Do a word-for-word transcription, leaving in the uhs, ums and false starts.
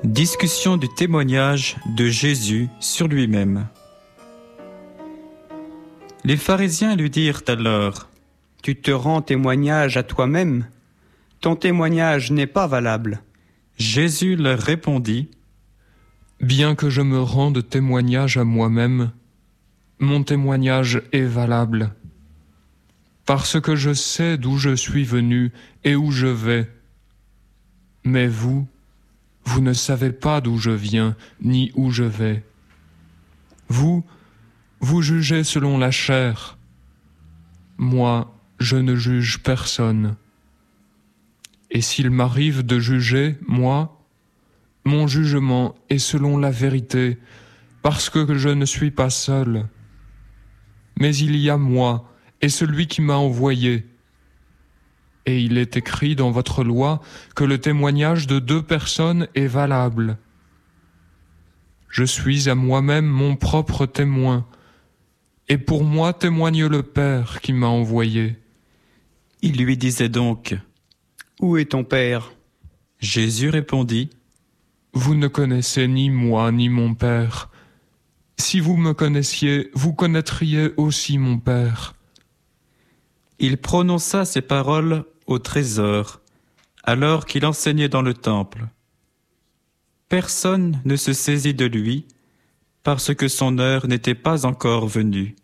Discussion du témoignage de Jésus sur lui-même. Les pharisiens lui dirent alors : « Tu te rends témoignage à toi-même ? Ton témoignage n'est pas valable. » Jésus leur répondit : « Bien que je me rende témoignage à moi-même, mon témoignage est valable, parce que je sais d'où je suis venu et où je vais. Mais vous, vous ne savez pas d'où je viens ni où je vais. Vous, vous jugez selon la chair. Moi, je ne juge personne. Et s'il m'arrive de juger, moi, mon jugement est selon la vérité, parce que je ne suis pas seul. Mais il y a moi et celui qui m'a envoyé. Et il est écrit dans votre loi que le témoignage de deux personnes est valable. Je suis à moi-même mon propre témoin, et pour moi témoigne le Père qui m'a envoyé. » Il lui disait donc : « Où est ton Père ?» Jésus répondit : « Vous ne connaissez ni moi ni mon Père. Si vous me connaissiez, vous connaîtriez aussi mon Père. » Il prononça ces paroles au trésor, alors qu'il enseignait dans le temple. Personne ne se saisit de lui, parce que son heure n'était pas encore venue.